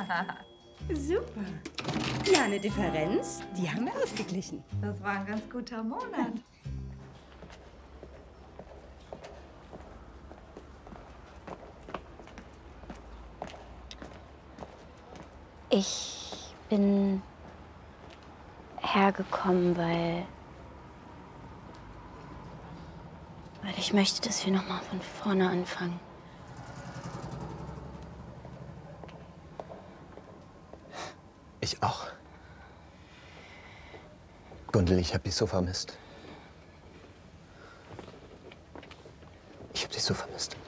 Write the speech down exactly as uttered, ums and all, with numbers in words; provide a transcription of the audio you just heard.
Super. Ja, eine Differenz, die haben wir ausgeglichen. Das war ein ganz guter Monat. Ich bin hergekommen, weil, weil ich möchte, dass wir noch mal von vorne anfangen. Ich auch. Gundel, ich hab dich so vermisst. Ich hab dich so vermisst.